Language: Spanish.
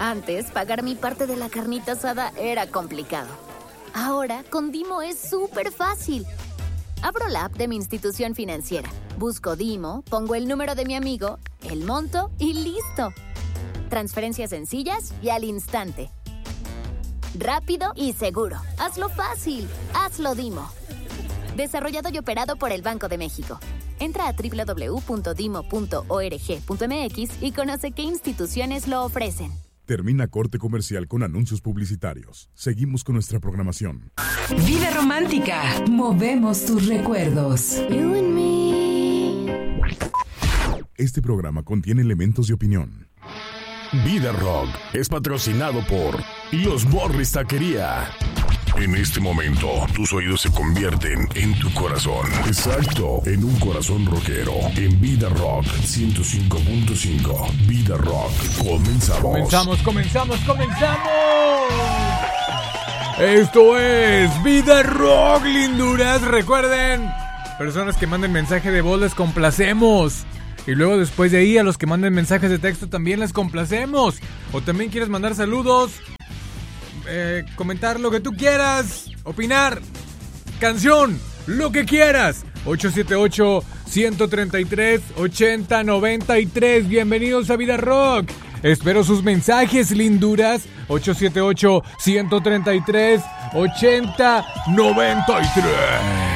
Antes, pagar mi parte de la carnita asada era complicado. Ahora, con Dimo es súper fácil. Abro la app de mi institución financiera, busco Dimo, pongo el número de mi amigo, el monto y listo. Transferencias sencillas y al instante. Rápido y seguro. Hazlo fácil. Hazlo Dimo. Desarrollado y operado por el Banco de México. Entra a www.dimo.org.mx y conoce qué instituciones lo ofrecen. Termina corte comercial con anuncios publicitarios. Seguimos con nuestra programación. Vida romántica. Movemos tus recuerdos. You and me. Este programa contiene elementos de opinión. Vida Rock es patrocinado por Los Morris Taquería. En este momento, tus oídos se convierten en tu corazón. Exacto, en un corazón rockero. En Vida Rock 105.5. Vida Rock. Comenzamos. Esto es Vida Rock, linduras. Recuerden, personas que manden mensaje de voz les complacemos. Y luego después de ahí a los que manden mensajes de texto también les complacemos. O también quieres mandar saludos, comentar lo que tú quieras, opinar, canción, lo que quieras. 878-133-8093. Bienvenidos a Vida Rock. Espero sus mensajes, linduras. 878-133-8093.